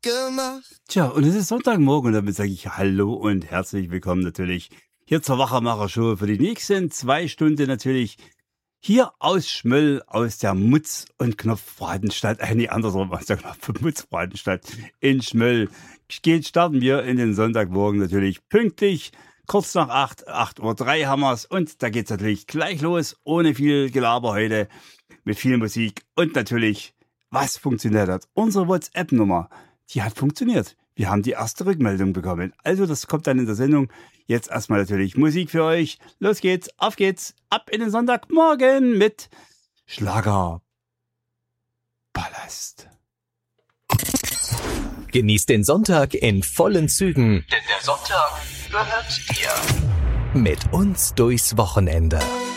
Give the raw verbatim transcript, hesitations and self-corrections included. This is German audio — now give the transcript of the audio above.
gemacht. Tja, und es ist Sonntagmorgen und damit sage ich Hallo und herzlich willkommen natürlich hier zur Wachermacher-Show für die nächsten zwei Stunden natürlich hier aus Schmöll, aus der Mutz- und Knopfbratenstadt, äh, nee, andersrum, aus der Knopf- und Mutzbratenstadt in Schmöll. Geht, starten wir in den Sonntagmorgen natürlich pünktlich, kurz nach acht, acht Uhr drei haben wir's und da geht's natürlich gleich los, ohne viel Gelaber heute, mit viel Musik und natürlich, was funktioniert hat. Unsere WhatsApp-Nummer, die hat funktioniert. Wir haben die erste Rückmeldung bekommen. Also das kommt dann in der Sendung. Jetzt erstmal natürlich Musik für euch. Los geht's, auf geht's, ab in den Sonntagmorgen mit Schlager Palast. Genießt den Sonntag in vollen Zügen, denn der Sonntag gehört dir. Mit uns durchs Wochenende.